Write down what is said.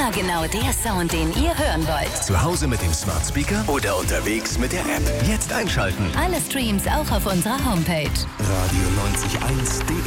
Immer genau der Sound, den ihr hören wollt. Zu Hause mit dem Smart Speaker oder unterwegs mit der App. Jetzt einschalten. Alle Streams auch auf unserer Homepage. Radio 90.1.de